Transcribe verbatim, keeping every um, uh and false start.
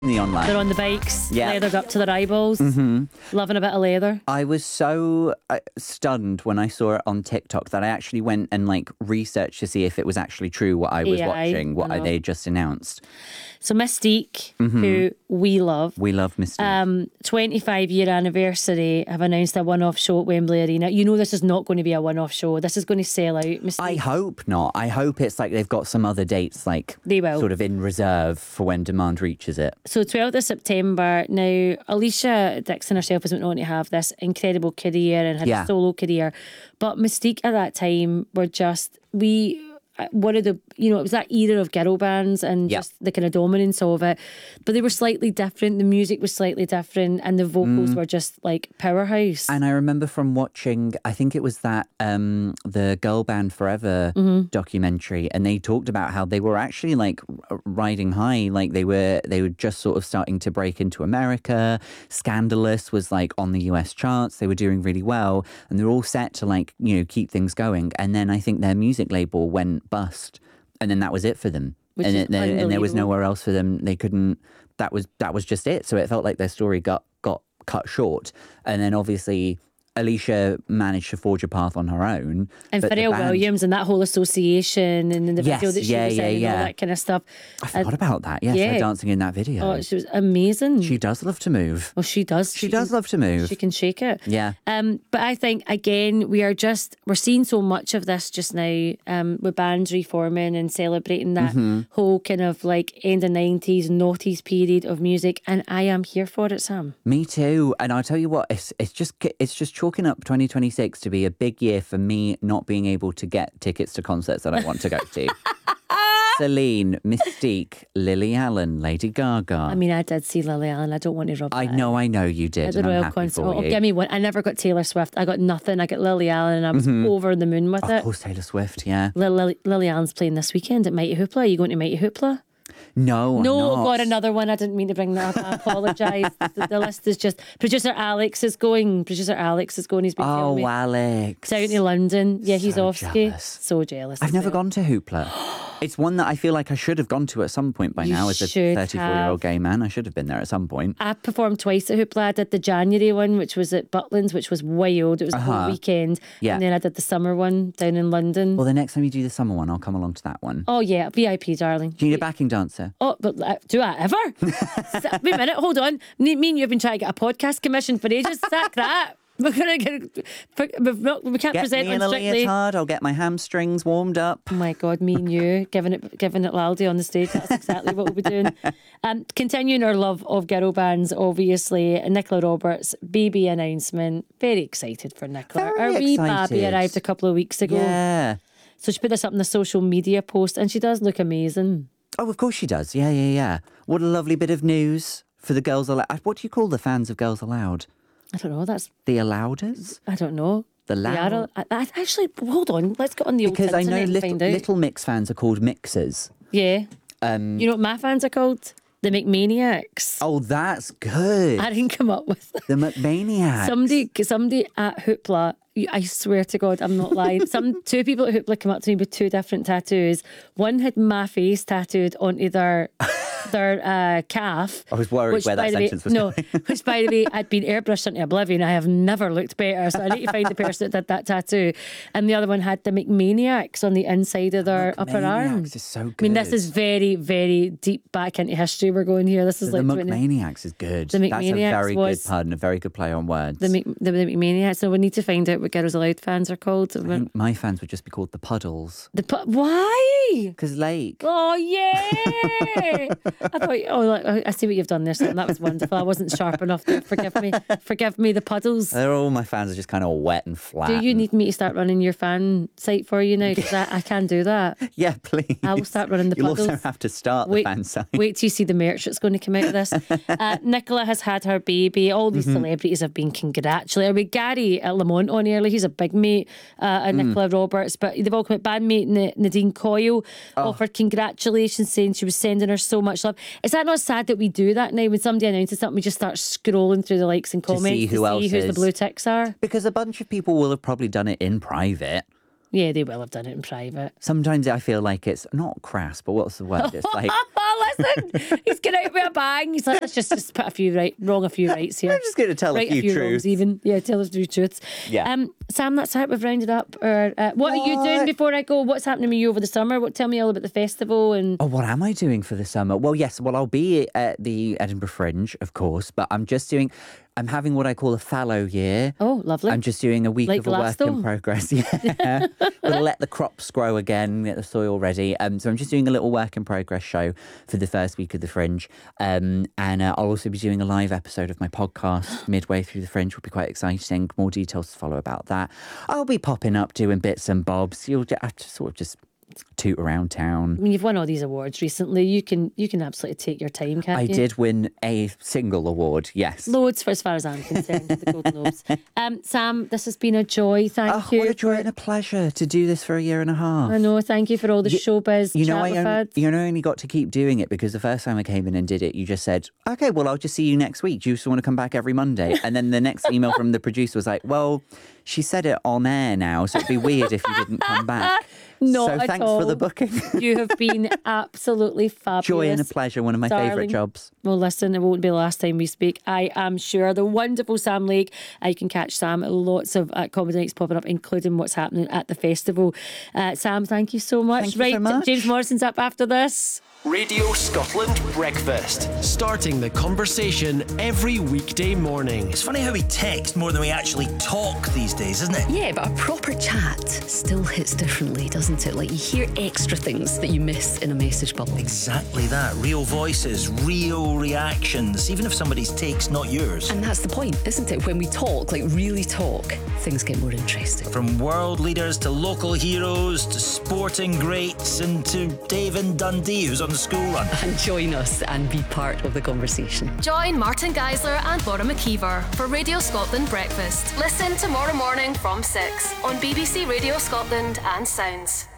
the online. They're on the bikes, Yeah. leathered up to their eyeballs, Mm-hmm. loving a bit of leather. I was so uh, stunned when I saw it on TikTok that I actually went and like researched to see if it was actually true what I was A I, watching, what I I know. they just announced. So Mystique, Mm-hmm. who we love, We love Mystique. um, twenty-five year anniversary, have announced a one-off show at Wembley Arena. You know this is not going to be a one-off show. This is going to sell out. Mystique. I hope not. I hope it's like they've got some other dates like They will. sort of in reserve for when demand reaches it. So twelfth of September. Now, Alicia Dixon herself has went on to have this incredible career and had Yeah. a solo career. But Mystique at that time were just, we, one of the, you know, it was that era of girl bands and Yeah. just the kind of dominance of it. But they were slightly different. The music was slightly different and the vocals were just like powerhouse. And I remember from watching, I think it was that um, the Girl Band Forever Mm-hmm. documentary, and they talked about how they were actually like r- riding high, like they were they were just sort of starting to break into America. Scandalous was like on the U S charts; they were doing really well, and they were all set to like you know keep things going. And then I think their music label went bust, and then that was it for them. Which and is it, there- and there was unbelievable. nowhere else for them. They couldn't. That was that was just it. So it felt like their story got got cut short. And then obviously Alicia managed to forge a path on her own. And but the Pharrell band- Williams and that whole association and then the Yes, video that she yeah, was yeah, in and yeah. all that kind of stuff. I forgot about that. Yes, yeah. her dancing in that video. Oh, she was amazing. She does love to move. well, she does. She does love to move. She can shake it. Yeah. Um, but I think again we are just we're seeing so much of this just now um, with bands reforming and celebrating that Mm-hmm. whole kind of like end of nineties noughties period of music, and I am here for it, Sam. Me too. And I'll tell you what, it's it's just it's just chalking up twenty twenty-six to be a big year for me not being able to get tickets to concerts that I want to go to. Celine, Mystique, Lily Allen, Lady Gaga. I mean, I did see Lily Allen. I don't want to rub. I that know, I know you in. did. At the and I'm Royal happy Concert. for Oh, you. give me one. I never got Taylor Swift. I got nothing. I got Lily Allen, and I was over the moon with Of it. course, Taylor Swift, yeah. Lily, Lily Allen's playing this weekend at Mighty Hoopla. Are you going to Mighty Hoopla? No, I'm No, not. God, another one. I didn't mean to bring that up. I apologise. the, the list is just... Producer Alex is going. Producer Alex is going. He's been telling Oh, me. Alex. Down to London. Yeah, he's So off ski. jealous. So jealous. I've as never well. gone to Hoopla. It's one that I feel like I should have gone to at some point by You now. As a should thirty-four-year-old have. gay man, I should have been there at some point. I performed twice at Hoopla. I did the January one, which was at Butlins, which was wild. It was the Uh-huh. whole weekend. Yeah. And then I did the summer one down in London. Well, the next time you do the summer one, I'll come along to that one. oh, yeah. V I P, darling. Do you need a backing dancer? Oh, but uh, do I ever? S- Wait a minute, hold on. Me me and you have been trying to get a podcast commission for ages. Sack that. We're gonna get. We've not, we can't Get present me on in a Strictly. leotard. I'll get my hamstrings warmed up. Oh my God, me and you giving it giving it laldy on the stage. That's exactly what we'll be doing. Um, continuing our love of girl bands, obviously. Nicola Roberts, baby announcement. Very excited for Nicola. Very Our wee excited. baby arrived a couple of weeks ago. Yeah. So she put this up in the social media post, and she does look amazing. Oh, of course she does. Yeah, yeah, yeah. What a lovely bit of news for the Girls Aloud. What do you call the fans of Girls Aloud? I don't know. That's The Alouders? I don't know. The They loud- are a- I, I actually hold on. Let's get on the old Because I know internet and little, find out. little Mix fans are called Mixers. Yeah. Um, You know what my fans are called? The McManiacs. oh, that's good. I didn't come up with that. The McManiacs. Somebody, somebody at Hoopla, you- I swear to God, I'm not lying. Some two people at Hoopla come up to me with two different tattoos. One had my face tattooed onto their their uh, calf. I was worried which, where that by the way- sentence was no, going. which by the way, I'd been airbrushed into oblivion. I have never looked better, so I need to find the person that did that tattoo. And the other one had the McManiacs on the inside of their upper arm. McManiacs is so good. I mean, this is very, very deep back into history we're going here. This is The like twenty McManiacs is good. The That's a McManiacs very was- good pun, a very good play on words. the, Mc, the, the McManiacs. So we need to find out what Girls Aloud fans are called. I think my fans would just be called the Puddles. The pu- why? Because Lake. Oh yeah! I thought. Oh, like, I see what you've done there, Sam. That was wonderful. I wasn't sharp enough there. Forgive me. Forgive me. The puddles. They're all my fans are just kind of wet and flat. Do you and- need me to start running your fan site for you now? Because I, I can do that. Yeah, please. I will start running the You'll puddles. also have to start the Wait, fan site. wait till you see the merch that's going to come out of this. Uh, Nicola has had her baby. All these Mm-hmm. celebrities have been congratulated. We Gary at Lamont on earlier. He's a big mate uh, of Mm. Nicola Roberts, but they've all come out. Bandmate Na- Nadine Coyle Oh. offered congratulations, saying she was sending her so much love. Is that not sad that we do that now? When somebody announces something, we just start scrolling through the likes and comments see who else who the is. blue ticks are. Because a bunch of people will have probably done it in private. Yeah, they will have done it in private. Sometimes I feel like it's not crass, but what's the word? It's like, Oh, listen, he's getting out with a bang. He's like, let's just, just put a few right, wrong a few rights here. I'm just going to tell right a few, a few truths. wrongs even. Yeah, tell us a few truths. Yeah. Um, Sam, that's it. We've rounded up. Or uh, what, what are you doing before I go? What's happening with you over the summer? What? Tell me all about the festival and. Oh, what am I doing for the summer? Well, yes, well, I'll be at the Edinburgh Fringe, of course, but I'm just doing. I'm having what I call a fallow year. Oh, lovely. I'm just doing a week Like of a work Glasgow? in progress. Yeah. We'll let the crops grow again, get the soil ready. Um, so I'm just doing a little work in progress show for the first week of the Fringe. Um, and uh, I'll also be doing a live episode of my podcast midway through the Fringe. Will be quite exciting. More details to follow about that. I'll be popping up doing bits and bobs. You'll just, I just sort of just toot around town. I mean, you've won all these awards recently. You can you can absolutely take your time, can't I you? did win a single award, yes. Loads, for as far as I'm concerned, with the Golden Globes. Um, Sam, this has been a joy. Thank Oh, you. what a joy and a pleasure to do this for a year and a half. I know. Thank you for all the You- showbiz You know, chat I we've only, had. you know, I only got to keep doing it because the first time I came in and did it, you just said, okay, well, I'll just see you next week. Do you just want to come back every Monday? And then the next email from the producer was like, well, she said it on air now, so it'd be weird if you didn't come back. Not so at thanks all. for the booking. You have been absolutely fabulous. Joy and a pleasure, one of my darling. favourite jobs. Well, listen, it won't be the last time we speak. I am sure. The wonderful Sam Lake. Uh, you can catch Sam at lots of uh, comedy nights popping up, including what's happening at the festival. Uh, Sam, thank you so much. Thank you right, so much. James Morrison's up after this. Radio Scotland Breakfast. Starting the conversation every weekday morning. It's funny how we text more than we actually talk these days, isn't it? Yeah, but a proper chat still hits differently, doesn't it? Like you hear extra things that you miss in a message bubble. Exactly that. Real voices, real reactions, even if somebody's take's not yours. And that's the point, isn't it? When we talk, like really talk, things get more interesting. From world leaders to local heroes to sporting greats and to Dave in Dundee, who's on the school run. And join us and be part of the conversation. Join Martin Geisler and Laura McKeever for Radio Scotland Breakfast. Listen tomorrow morning from six on B B C Radio Scotland and Sounds.